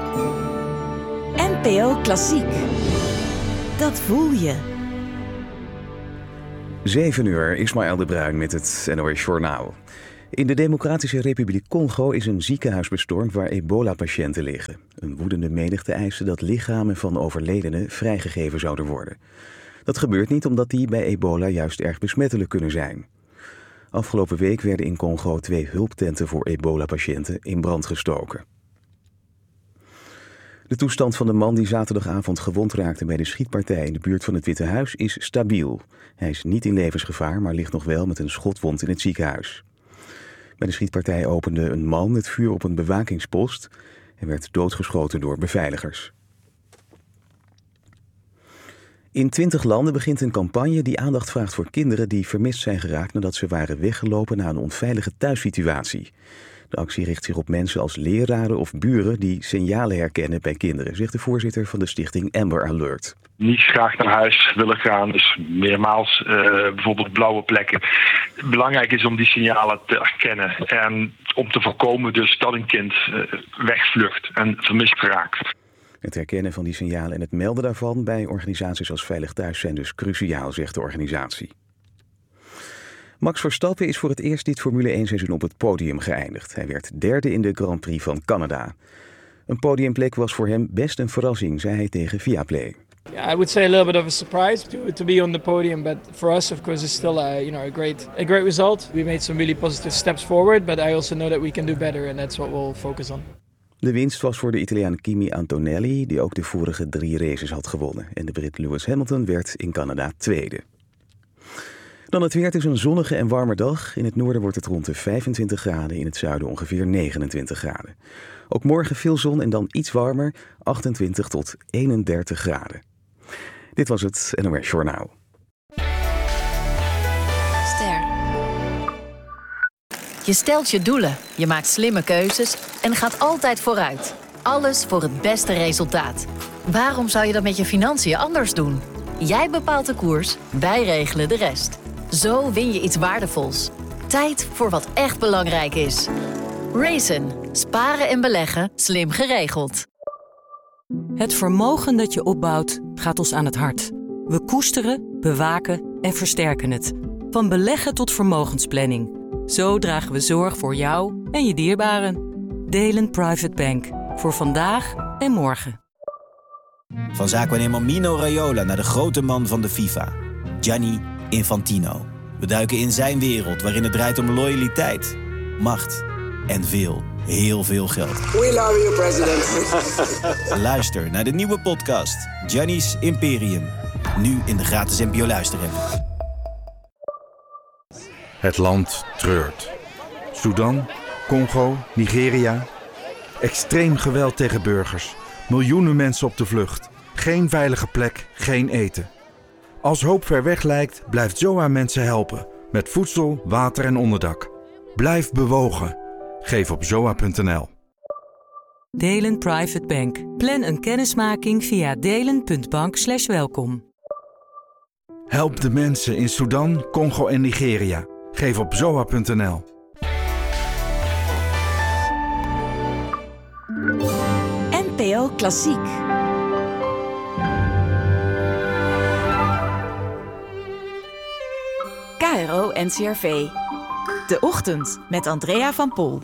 NPO Klassiek. Dat voel je. 7 uur, Ismaël de Bruin met het NOS Journaal. In de Democratische Republiek Congo is een ziekenhuis bestormd waar ebola-patiënten liggen. Een woedende menigte eiste dat lichamen van overledenen vrijgegeven zouden worden. Dat gebeurt niet omdat die bij ebola juist erg besmettelijk kunnen zijn. Afgelopen week werden in Congo 2 hulptenten voor ebola-patiënten in brand gestoken. De toestand van de man die zaterdagavond gewond raakte bij de schietpartij in de buurt van het Witte Huis is stabiel. Hij is niet in levensgevaar, maar ligt nog wel met een schotwond in het ziekenhuis. Bij de schietpartij opende een man het vuur op een bewakingspost en werd doodgeschoten door beveiligers. In 20 landen begint een campagne die aandacht vraagt voor kinderen die vermist zijn geraakt nadat ze waren weggelopen na een onveilige thuissituatie. De actie richt zich op mensen als leraren of buren die signalen herkennen bij kinderen, zegt de voorzitter van de stichting Amber Alert. Niet graag naar huis willen gaan, dus meermaals bijvoorbeeld blauwe plekken. Belangrijk is om die signalen te herkennen en om te voorkomen dus dat een kind wegvlucht en vermist raakt. Het herkennen van die signalen en het melden daarvan bij organisaties als Veilig Thuis zijn dus cruciaal, zegt de organisatie. Max Verstappen is voor het eerst dit Formule 1 seizoen op het podium geëindigd. Hij werd 3e in de Grand Prix van Canada. Een podiumplek was voor hem best een verrassing, zei hij tegen Viaplay. Yeah, I would say a little bit of a surprise to be on the podium, but for us, of course, it's still a great result. We made some really positive steps forward, but I also know that we can do better, and that's what we'll focus on. De winst was voor de Italiaan Kimi Antonelli, die ook de vorige 3 races had gewonnen. En de Brit Lewis Hamilton werd in Canada 2e. Dan het weer. Het is een zonnige en warme dag. In het noorden wordt het rond de 25 graden, in het zuiden ongeveer 29 graden. Ook morgen veel zon en dan iets warmer, 28 tot 31 graden. Dit was het NOS Journaal. Ster. Je stelt je doelen, je maakt slimme keuzes en gaat altijd vooruit. Alles voor het beste resultaat. Waarom zou je dat met je financiën anders doen? Jij bepaalt de koers, wij regelen de rest. Zo win je iets waardevols. Tijd voor wat echt belangrijk is. Raisin. Sparen en beleggen slim geregeld. Het vermogen dat je opbouwt gaat ons aan het hart. We koesteren, bewaken en versterken het. Van beleggen tot vermogensplanning. Zo dragen we zorg voor jou en je dierbaren. Delen Private Bank. Voor vandaag en morgen. Van zaakwaarnemer Mino Raiola naar de grote man van de FIFA. Gianni Infantino. We duiken in zijn wereld waarin het draait om loyaliteit, macht en heel veel geld. We love you, president. Luister naar de nieuwe podcast Gianni's Imperium. Nu in de gratis NPO Luister-app. Het land treurt. Sudan, Congo, Nigeria. Extreem geweld tegen burgers. Miljoenen mensen op de vlucht. Geen veilige plek, geen eten. Als hoop ver weg lijkt, blijft ZOA mensen helpen. Met voedsel, water en onderdak. Blijf bewogen. Geef op zoa.nl. Delen Private Bank. Plan een kennismaking via delen.bank/welkom. Help de mensen in Sudan, Congo en Nigeria. Geef op zoa.nl. NPO Klassiek. KRO NCRV. De Ochtend met Andrea van Pol.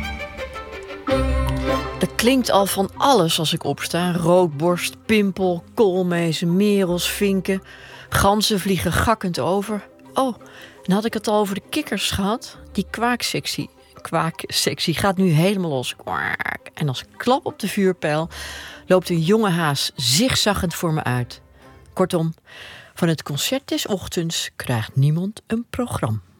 Er klinkt al van alles als ik opsta. Roodborst, pimpel, koolmezen, merels, vinken. Ganzen vliegen gakkend over. Oh, en had ik het al over de kikkers gehad? Die kwaaksectie gaat nu helemaal los. Kwaak. En als klap op de vuurpijl loopt een jonge haas zigzaggend voor me uit. Kortom, van het concert des ochtends krijgt niemand een programma.